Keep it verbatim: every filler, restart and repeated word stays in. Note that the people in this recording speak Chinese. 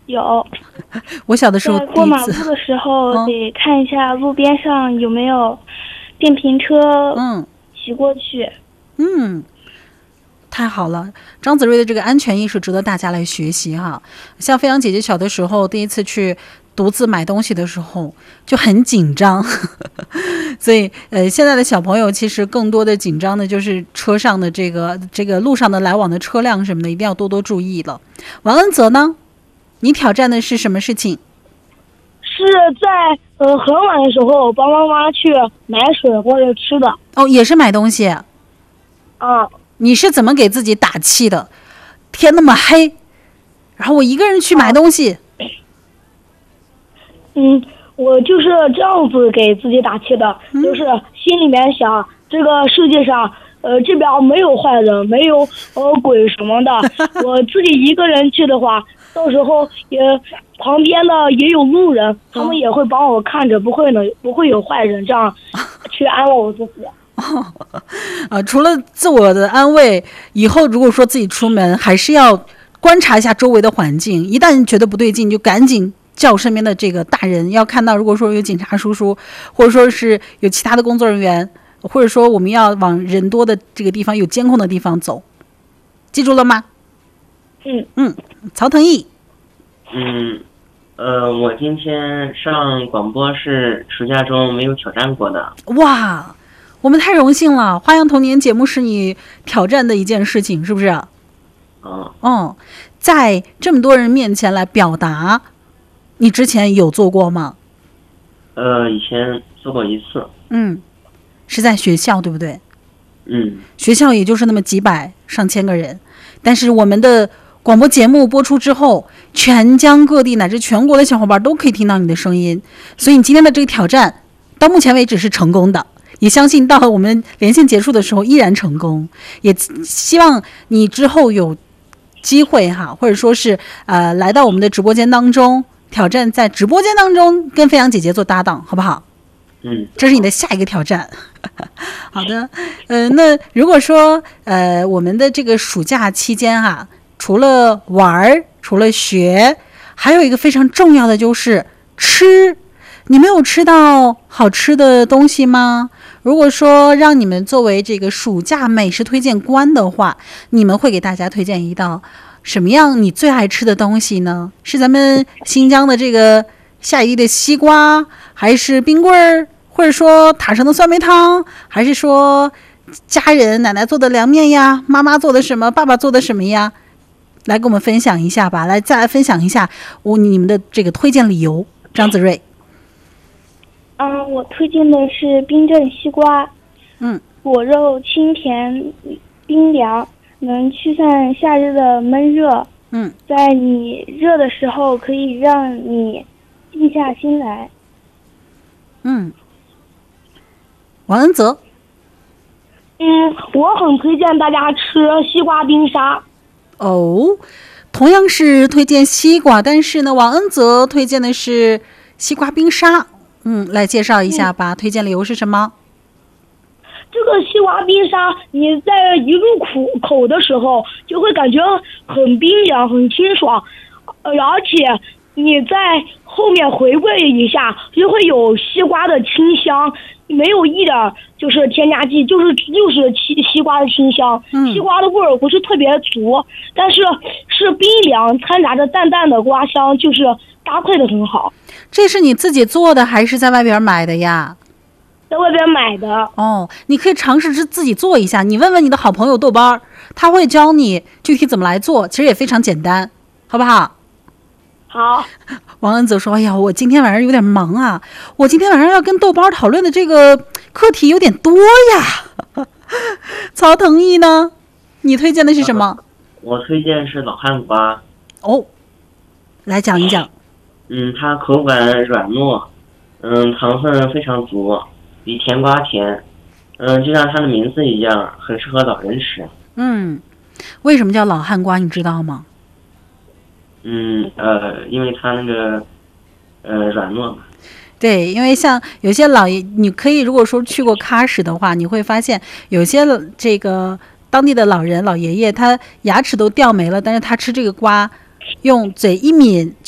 有。 我小的时候在过马路的时候、嗯、得看一下路边上有没有电瓶车嗯骑过去。 嗯，太好了，张子睿的这个安全意识值得大家来学习哈。像飞扬姐姐小的时候第一次去独自买东西的时候就很紧张所以呃，现在的小朋友其实更多的紧张的就是车上的这个这个路上的来往的车辆什么的，一定要多多注意了。王恩泽呢，你挑战的是什么事情？ 是在呃很晚的时候帮妈妈去买水或者吃的。 哦，也是买东西啊。 你是怎么给自己打气的？天那么黑，然后我一个人去买东西。啊、 嗯，我就是这样子给自己打气的，嗯、就是心里面想，这个世界上，呃，这边没有坏人，没有呃鬼什么的。我自己一个人去的话，到时候也旁边的也有路人，他们也会帮我看着，不会呢，不会有坏人，这样去安慰我自己。 啊，除了自我的安慰，以后如果说自己出门，还是要观察一下周围的环境，一旦觉得不对劲，就赶紧叫身边的这个大人。要看到如果说有警察叔叔，或者说是有其他的工作人员，或者说我们要往人多的这个地方、有监控的地方走，记住了吗？ 嗯嗯，曹腾毅。 嗯，呃，我今天上广播是暑假中没有挑战过的。 哇，我们太荣幸了！花样童年节目是你挑战的一件事情，是不是？ 嗯。 哦，在这么多人面前来表达，你之前有做过吗？ 呃，以前做过一次。 嗯，是在学校，对不对？ 嗯。 学校也就是那么几百上千个人，但是我们的广播节目播出之后，全疆各地乃至全国的小伙伴都可以听到你的声音，所以你今天的这个挑战到目前为止是成功的，也相信到我们连线结束的时候依然成功，也希望你之后有机会哈，或者说是呃来到我们的直播间当中，挑战在直播间当中跟飞扬姐姐做搭档，好不好？ 嗯， 这是你的下一个挑战。好的，呃，那如果说呃我们的这个暑假期间哈、啊，除了玩，除了学，还有一个非常重要的就是吃。你没有吃到好吃的东西吗？如果说让你们作为这个暑假美食推荐官的话，你们会给大家推荐一道什么样你最爱吃的东西呢？是咱们新疆的这个下一地的西瓜，还是冰棍儿，或者说塔上的酸梅汤，还是说家人奶奶做的凉面呀，妈妈做的什么，爸爸做的什么呀？来跟我们分享一下吧，来再来分享一下我你们的这个推荐理由。张子睿。 嗯，我推荐的是冰镇西瓜， 嗯， 果肉清甜冰凉，能驱散夏日的闷热。 嗯， 在你热的时候可以让你静下心来。 嗯，王恩泽。 嗯，我很推荐大家吃西瓜冰沙。 哦，同样是推荐西瓜，但是呢，王恩泽推荐的是西瓜冰沙。嗯，来介绍一下吧，嗯、推荐理由是什么？ 这个西瓜冰沙，你在一入口口的时候，就会感觉很冰凉、很清爽，呃，而且你在后面回味一下，就会有西瓜的清香，没有一点就是添加剂，就是就是西西瓜的清香。 嗯， 西瓜的味儿不是特别足，但是是冰凉，掺杂着淡淡的瓜香，就是搭配的很好。 这是你自己做的还是在外边买的呀？ 在外边买的。 哦，你可以尝试自己做一下，你问问你的好朋友豆瓣，他会教你具体怎么来做，其实也非常简单，好不好？ 好。 王恩泽说：“哎呀，我今天晚上有点忙啊，我今天晚上要跟豆瓣讨论的这个课题有点多呀。”曹腾毅呢？你推荐的是什么？ 呃、我推荐是老汉瓜。 哦，来讲一讲。 嗯，它口感软糯，嗯，糖分非常足，比甜瓜甜，嗯，就像它的名字一样，很适合老人吃。 嗯，为什么叫老汉瓜你知道吗？ 嗯，呃，因为它那个，呃，软糯嘛。 对，因为像有些老爷，你可以如果说去过喀什的话，你会发现有些这个当地的老人老爷爷，他牙齿都掉没了，但是他吃这个瓜，用嘴一抿。